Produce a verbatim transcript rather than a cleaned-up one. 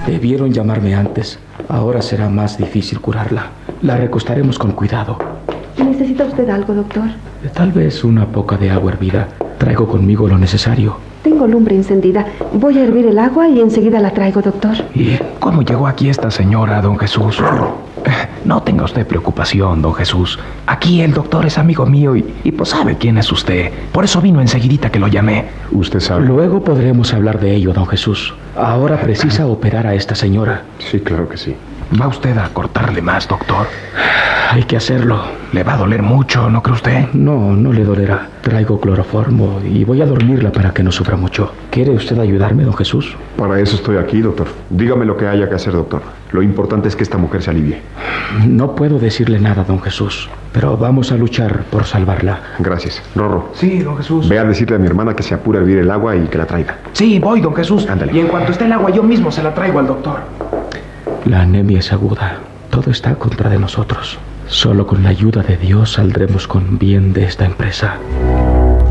Debieron llamarme antes. Ahora será más difícil curarla. La recostaremos con cuidado. ¿Necesita usted algo, doctor? Tal vez una poca de agua hervida. Traigo conmigo lo necesario. Tengo lumbre encendida. Voy a hervir el agua y enseguida la traigo, doctor. ¿Y cómo llegó aquí esta señora, don Jesús? No tenga usted preocupación, don Jesús. Aquí el doctor es amigo mío y, y pues sabe quién es usted. Por eso vino enseguidita que lo llamé. Usted sabe. Luego podremos hablar de ello, don Jesús. Ahora precisa operar a esta señora. Sí, claro que sí. ¿Va usted a cortarle más, doctor? Hay que hacerlo. Le va a doler mucho, ¿no cree usted? No, no le dolerá. Traigo cloroformo y voy a dormirla para que no sufra mucho. ¿Quiere usted ayudarme, don Jesús? Para eso estoy aquí, doctor. Dígame lo que haya que hacer, doctor. Lo importante es que esta mujer se alivie. No puedo decirle nada, don Jesús, pero vamos a luchar por salvarla. Gracias. Rorro. Sí, don Jesús. Ve a decirle a mi hermana que se apure a hervir el agua y que la traiga. Sí, voy, don Jesús. Ándale. Y en cuanto esté el agua, yo mismo se la traigo al doctor. La anemia es aguda. Todo está contra de nosotros. Solo con la ayuda de Dios saldremos con bien de esta empresa.